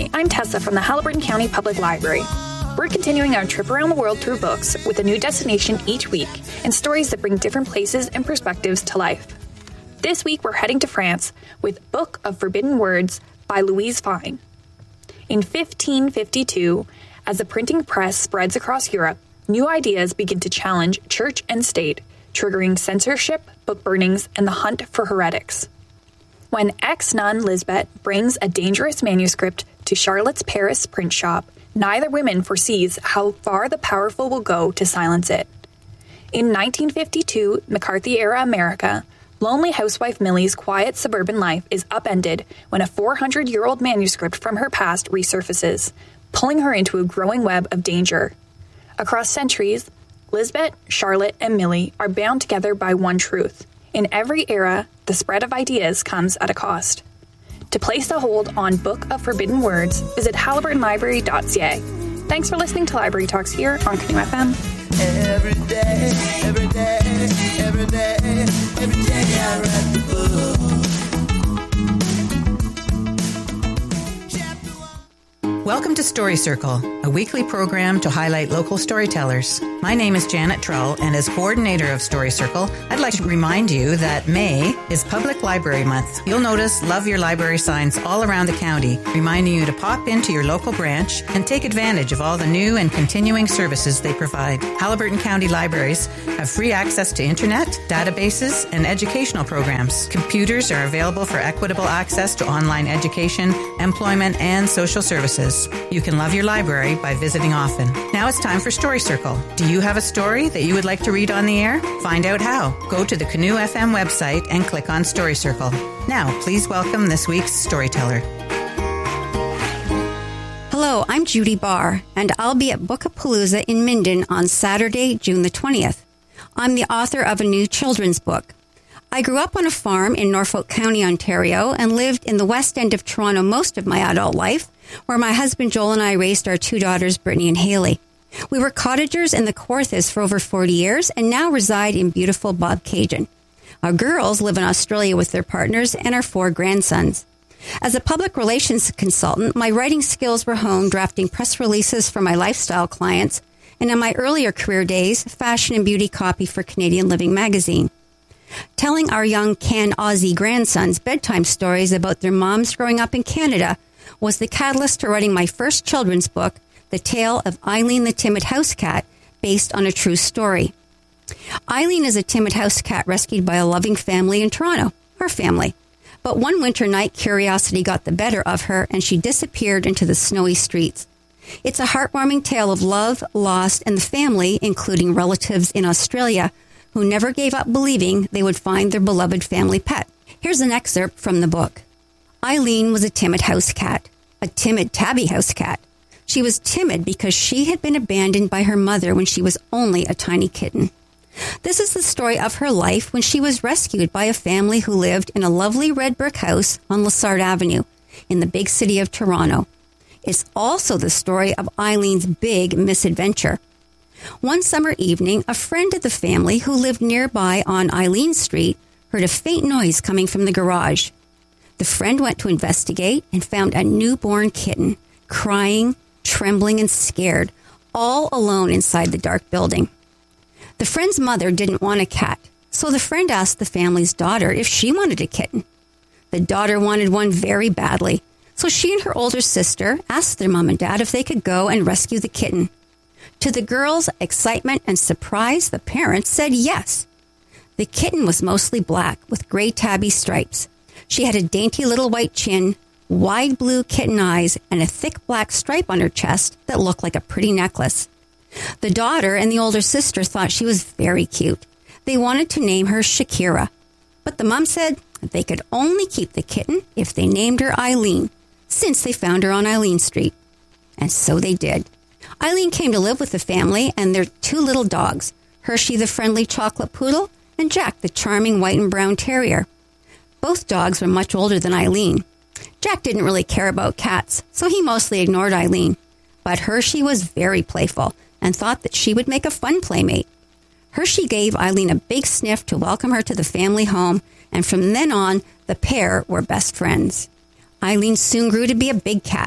Hi, I'm Tessa from the Haliburton County Public Library. We're continuing our trip around the world through books with a new destination each week and stories that bring different places and perspectives to life. This week we're heading to France with Book of Forbidden Words by Louise Fine. In 1552, as the printing press spreads across Europe, new ideas begin to challenge church and state, triggering censorship, book burnings, and the hunt for heretics. When ex-nun Lisbeth brings a dangerous manuscript to Charlotte's Paris print shop, neither woman foresees how far the powerful will go to silence it. In 1952, McCarthy-era America, lonely housewife Millie's quiet suburban life is upended when a 400-year-old manuscript from her past resurfaces, pulling her into a growing web of danger. Across centuries, Lisbeth, Charlotte, and Millie are bound together by one truth. In every era, the spread of ideas comes at a cost. To place a hold on Book of Forbidden Words, visit haliburtonlibrary.ca. Thanks for listening to Library Talks here on Canoe FM. Every day, every day, every day, every day I write the book. Welcome to Story Circle, a weekly program to highlight local storytellers. My name is Janet Trull, and as coordinator of Story Circle, I'd like to remind you that May is Public Library Month. You'll notice Love Your Library signs all around the county, reminding you to pop into your local branch and take advantage of all the new and continuing services they provide. Haliburton County Libraries have free access to internet, databases, and educational programs. Computers are available for equitable access to online education, employment, and social services. You can love your library by visiting often. Now it's time for Story Circle. Do you have a story that you would like to read on the air? Find out how. Go to the Canoe FM website and click on Story Circle. Now, please welcome this week's storyteller. Hello, I'm Judy Barr, and I'll be at Bookapalooza in Minden on Saturday, June the 20th. I'm the author of a new children's book. I grew up on a farm in Norfolk County, Ontario, and lived in the West End of Toronto most of my adult life, where my husband Joel and I raised our two daughters, Brittany and Haley. We were cottagers in the Kawarthas for over 40 years and now reside in beautiful Bobcaygeon. Our girls live in Australia with their partners and our 4 grandsons. As a public relations consultant, my writing skills were honed drafting press releases for my lifestyle clients, and in my earlier career days, fashion and beauty copy for Canadian Living magazine. Telling our young Aussie grandsons bedtime stories about their moms growing up in Canada was the catalyst to writing my first children's book, The Tale of Eileen the Timid House Cat, based on a true story. Eileen is a timid house cat rescued by a loving family in Toronto, our family. But one winter night, curiosity got the better of her, and she disappeared into the snowy streets. It's a heartwarming tale of love, loss, and the family, including relatives in Australia, who never gave up believing they would find their beloved family pet. Here's an excerpt from the book. Eileen was a timid house cat, a timid tabby house cat. She was timid because she had been abandoned by her mother when she was only a tiny kitten. This is the story of her life when she was rescued by a family who lived in a lovely red brick house on Lessard Avenue in the big city of Toronto. It's also the story of Eileen's big misadventure. One summer evening, a friend of the family who lived nearby on Eileen Street heard a faint noise coming from the garage. The friend went to investigate and found a newborn kitten, crying, trembling, and scared, all alone inside the dark building. The friend's mother didn't want a cat, so the friend asked the family's daughter if she wanted a kitten. The daughter wanted one very badly, so she and her older sister asked their mom and dad if they could go and rescue the kitten. To the girls' excitement and surprise, the parents said yes. The kitten was mostly black with gray tabby stripes. She had a dainty little white chin, wide blue kitten eyes, and a thick black stripe on her chest that looked like a pretty necklace. The daughter and the older sister thought she was very cute. They wanted to name her Shakira, but the mom said they could only keep the kitten if they named her Eileen, since they found her on Eileen Street. And so they did. Eileen came to live with the family and their 2 little dogs, Hershey the friendly chocolate poodle and Jack the charming white and brown terrier. Both dogs were much older than Eileen. Jack didn't really care about cats, so he mostly ignored Eileen. But Hershey was very playful and thought that she would make a fun playmate. Hershey gave Eileen a big sniff to welcome her to the family home, and from then on, the pair were best friends. Eileen soon grew to be a big cat.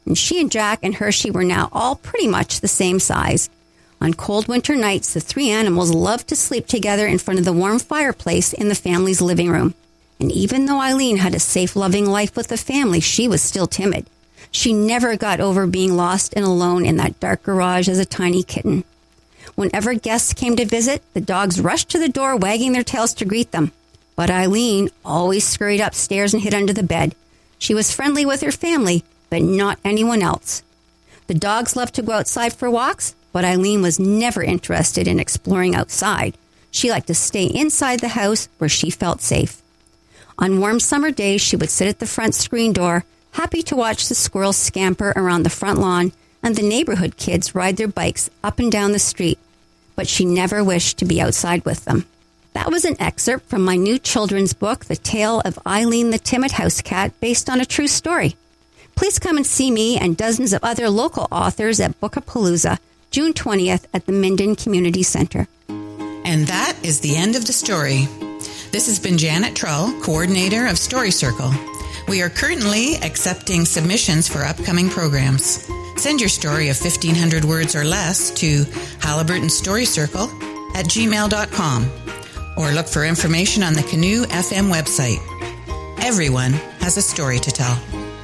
and she and Jack and Hershey were now all pretty much the same size. On cold winter nights, the three animals loved to sleep together in front of the warm fireplace in the family's living room. And even though Eileen had a safe, loving life with the family, she was still timid. She never got over being lost and alone in that dark garage as a tiny kitten. Whenever guests came to visit, the dogs rushed to the door, wagging their tails to greet them. But Eileen always scurried upstairs and hid under the bed. She was friendly with her family, but not anyone else. The dogs loved to go outside for walks, but Eileen was never interested in exploring outside. She liked to stay inside the house where she felt safe. On warm summer days, she would sit at the front screen door, happy to watch the squirrels scamper around the front lawn and the neighborhood kids ride their bikes up and down the street. But she never wished to be outside with them. That was an excerpt from my new children's book, The Tale of Eileen the Timid House Cat, based on a true story. Please come and see me and dozens of other local authors at Bookapalooza, June 20th at the Minden Community Center. And that is the end of the story. This has been Janet Trull, coordinator of Story Circle. We are currently accepting submissions for upcoming programs. Send your story of 1,500 words or less to HaliburtonStoryCircle@gmail.com or look for information on the Canoe FM website. Everyone has a story to tell.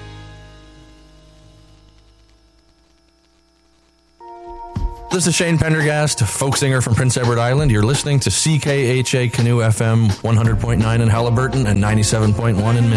This is Shane Pendergast, folk singer from Prince Edward Island. You're listening to CKHA Canoe FM 100.9 in Haliburton and 97.1 in Minden.